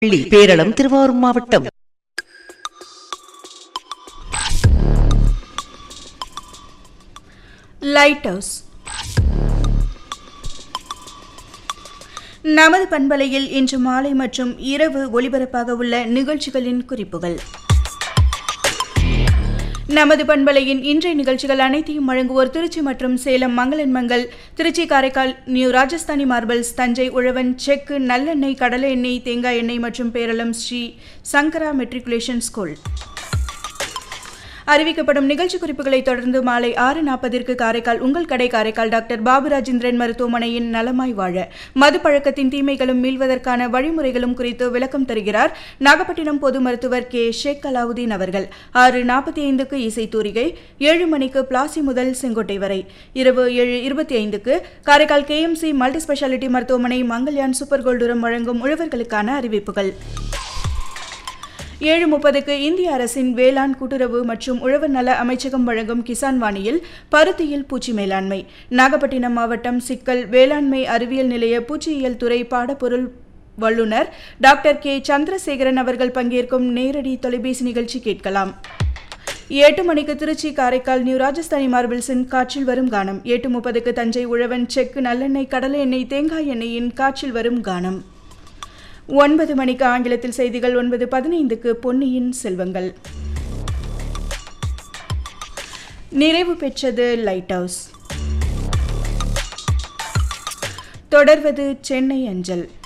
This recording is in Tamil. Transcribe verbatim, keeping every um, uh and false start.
பள்ளி பேரளம் திருவாரூர் மாவட்டம். லைட் ஹவுஸ் நமது பண்பலையில் இன்று மாலை மற்றும் இரவு ஒளிபரப்பாக உள்ள நிகழ்ச்சிகளின் குறிப்புகள். நமது பண்பலையின் இன்றைய நிகழ்ச்சிகள் அனைத்தையும் வழங்குவோர் திருச்சி மற்றும் சேலம் மங்களன் மங்கள், திருச்சி காரைக்கால் நியூ ராஜஸ்தானி மார்பிள்ஸ், தஞ்சை உழவன் செக்கு, நல்லெண்ணெய், கடலை எண்ணெய், தேங்காய் எண்ணெய் மற்றும் பேரளம் ஸ்ரீ சங்கரா மெட்ரிகுலேஷன் ஸ்கூல். அறிவிக்கப்படும் நிகழ்ச்சி குறிப்புகளை தொடர்ந்து மாலை ஆறு நாற்பதிற்கு காரைக்கால் உங்கள் கடை காரைக்கால் டாக்டர் பாபு ராஜேந்திரன் மருத்துவமனையின் நலமாய் வாழ மது பழக்கத்தின் தீமைகளும் மீள்வதற்கான வழிமுறைகளும் குறித்து விளக்கம் தருகிறார் நாகப்பட்டினம் பொது மருத்துவர் கே ஷேக் அலாவுதீன் அவர்கள். ஆறு நாற்பத்தி ஐந்துக்கு இசை தூரிகை, ஏழு மணிக்கு பிளாசி முதல் செங்கோட்டை வரை, இரவு ஏழு இருபத்தி ஐந்துக்கு Karaikal K M C multi speciality மருத்துவமனை மங்கள்யான் சூப்பர் கோல்டுரம் வழங்கும் உழவர்களுக்கான அறிவிப்புகள். ஏழு முப்பதுக்கு இந்திய அரசின் வேளாண் கூட்டுறவு மற்றும் உழவர் நல அமைச்சகம் வழங்கும் கிசான் வாணியில் பருத்தியில் பூச்சி மேலாண்மை, நாகப்பட்டினம் மாவட்டம் சிக்கல் வேளாண்மை அறிவியல் நிலைய பூச்சியியல் துறை பாடப்பொருள் வல்லுநர் டாக்டர் கே சந்திரசேகரன் அவர்கள் பங்கேற்கும் நேரடி தொலைபேசி நிகழ்ச்சி கேட்கலாம். எட்டு மணிக்கு திருச்சி காரைக்கால் நியூ ராஜஸ்தானி மார்பிள்ஸின் காற்றில் வரும் கானம். எட்டு முப்பதுக்கு தஞ்சை உழவன் செக்கு, நல்லெண்ணெய், கடலை எண்ணெய், தேங்காய் எண்ணெயின் காற்றில் வரும் கானம். ஒன்பது மணிக்கு ஆங்கிலத்தில் செய்திகள். ஒன்பது பதினைந்துக்கு பொன்னியின் செல்வங்கள். நிறைவு பெற்றது லைட் ஹவுஸ். தொடர்வது சென்னை அஞ்சல்.